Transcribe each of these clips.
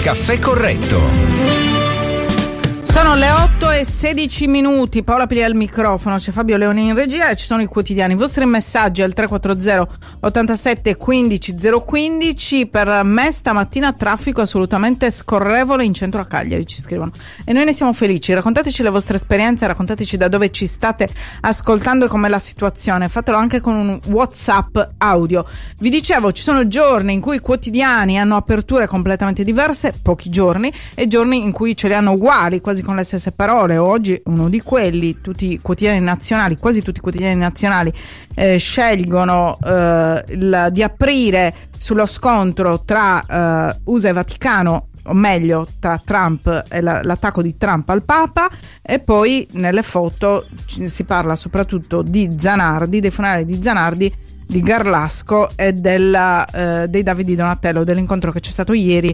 Caffè Corretto. Sono le 8:16. Paola Pili al microfono, c'è Fabio Leoni in regia e ci sono i quotidiani. I vostri messaggi al 340 87 15 015. Per me stamattina traffico assolutamente scorrevole in centro a Cagliari, ci scrivono, e noi ne siamo felici. Raccontateci le vostre esperienze, raccontateci da dove ci state ascoltando e com'è la situazione. Fatelo anche con un WhatsApp audio. Vi dicevo, ci sono giorni in cui i quotidiani hanno aperture completamente diverse, pochi giorni, e giorni in cui ce li hanno uguali, quasi con le stesse parole. Oggi uno di quelli, tutti i quotidiani nazionali, quasi tutti i quotidiani nazionali scelgono di aprire sullo scontro tra USA e Vaticano, o meglio tra Trump e l'attacco di Trump al Papa, e poi nelle foto si parla soprattutto di Zanardi, dei funerali di Zanardi, di Garlasco e dei Davide Donatello, dell'incontro che c'è stato ieri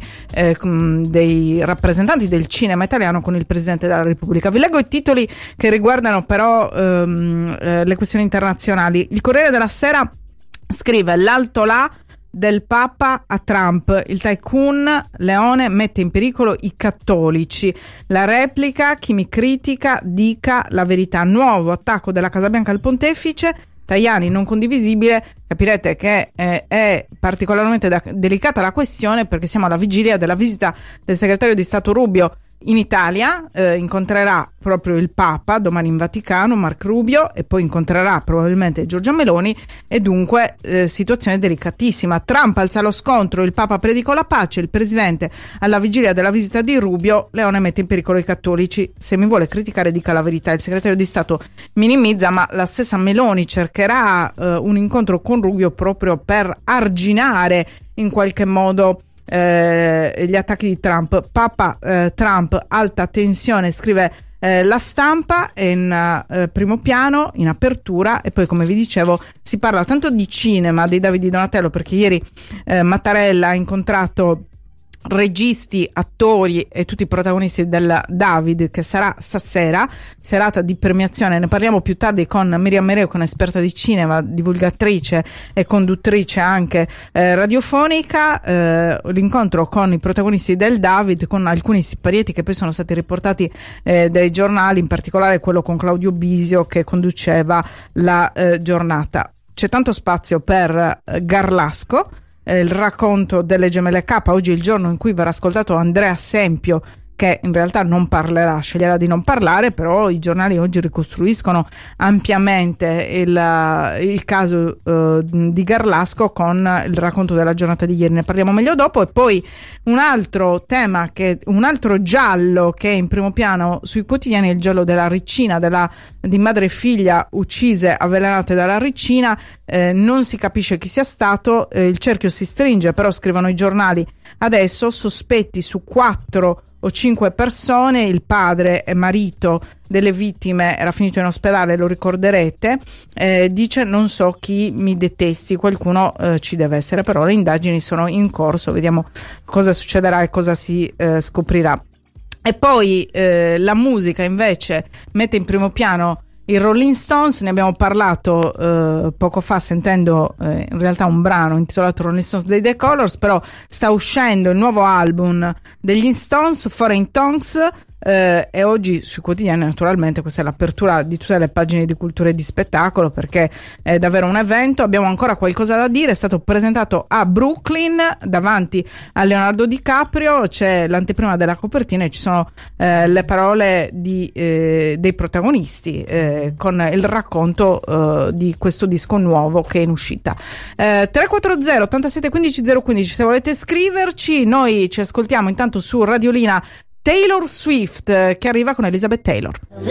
dei rappresentanti del cinema italiano con il Presidente della Repubblica. Vi leggo i titoli che riguardano però le questioni internazionali. Il Corriere della Sera scrive: l'alto là del Papa a Trump, il tycoon Leone mette in pericolo i cattolici. La replica: chi mi critica dica la verità. Nuovo attacco della Casa Bianca al pontefice, Tajani non condivisibile. Capirete che è particolarmente delicata la questione, perché siamo alla vigilia della visita del segretario di Stato Rubio in Italia. Incontrerà proprio il Papa domani in Vaticano, Marco Rubio, e poi incontrerà probabilmente Giorgia Meloni, e dunque situazione delicatissima. Trump alza lo scontro, il Papa predicò la pace, il Presidente alla vigilia della visita di Rubio, Leone mette in pericolo i cattolici, se mi vuole criticare dica la verità. Il segretario di Stato minimizza, ma la stessa Meloni cercherà un incontro con Rubio proprio per arginare in qualche modo gli attacchi di Trump. Papa Trump, alta tensione, scrive La Stampa, in primo piano, in apertura. E poi, come vi dicevo, si parla tanto di cinema, dei Davide Donatello, perché ieri Mattarella ha incontrato registi, attori e tutti i protagonisti del David, che sarà stasera, serata di premiazione. Ne parliamo più tardi con Miriam Mereo, che è un'esperta di cinema, divulgatrice e conduttrice anche radiofonica. L'incontro con i protagonisti del David, con alcuni siparieti che poi sono stati riportati dai giornali, in particolare quello con Claudio Bisio che conduceva la giornata. C'è tanto spazio per Garlasco, il racconto delle gemelle K. Oggi è il giorno in cui verrà ascoltato Andrea Sempio, che in realtà non parlerà, sceglierà di non parlare, però i giornali oggi ricostruiscono ampiamente il caso di Garlasco con il racconto della giornata di ieri. Ne parliamo meglio dopo. E poi un altro tema, un altro giallo che è in primo piano sui quotidiani, è il giallo della Riccina, di madre e figlia uccise, avvelenate dalla Riccina. Non si capisce chi sia stato, il cerchio si stringe, però scrivono i giornali adesso, sospetti su 4 o 5 persone. Il padre e marito delle vittime era finito in ospedale, lo ricorderete. Dice: non so chi mi detesti, qualcuno ci deve essere. Però le indagini sono in corso, vediamo cosa succederà e cosa si scoprirà. E poi la musica invece mette in primo piano i Rolling Stones. Ne abbiamo parlato poco fa, sentendo in realtà un brano intitolato Rolling Stones dei The Colors, però sta uscendo il nuovo album degli Stones, Foreign Tongues, e oggi sui quotidiani naturalmente questa è l'apertura di tutte le pagine di cultura e di spettacolo, perché è davvero un evento. Abbiamo ancora qualcosa da dire. È stato presentato a Brooklyn davanti a Leonardo DiCaprio, c'è l'anteprima della copertina e ci sono le parole dei protagonisti con il racconto di questo disco nuovo che è in uscita. 340 87 15 015 se volete scriverci. Noi ci ascoltiamo intanto su Radiolina Taylor Swift, che arriva con Elizabeth Taylor.